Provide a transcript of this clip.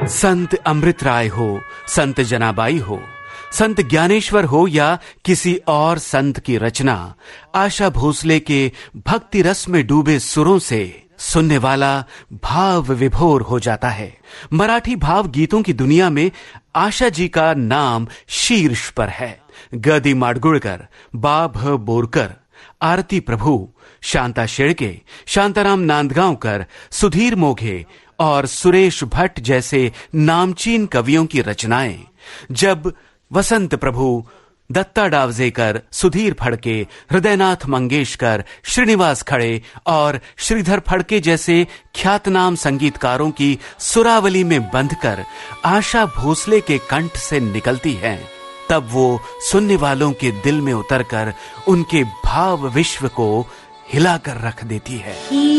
संत अमृत राय हो, संत जनाबाई हो, संत ज्ञानेश्वर हो या किसी और संत की रचना, आशा भोसले के भक्ति रस में डूबे सुरों से सुनने वाला भाव विभोर हो जाता है। मराठी भाव गीतों की दुनिया में आशा जी का नाम शीर्ष पर है। गदी माडगुळकर, बाभ बोरकर, आरती प्रभु, शांता शेळके, शांताराम नांदगांवकर, सुधीर मोघे और सुरेश भट्ट जैसे नामचीन कवियों की रचनाएं, जब वसंत प्रभु, दत्ता डावजेकर, सुधीर फड़के, हृदयनाथ मंगेशकर, श्रीनिवास खड़े और श्रीधर फड़के जैसे ख्यातनाम संगीतकारों की सुरावली में बंधकर आशा भोसले के कंठ से निकलती हैं, तब वो सुनने वालों के दिल में उतरकर उनके भाव विश्व को हिलाकर रख देती है।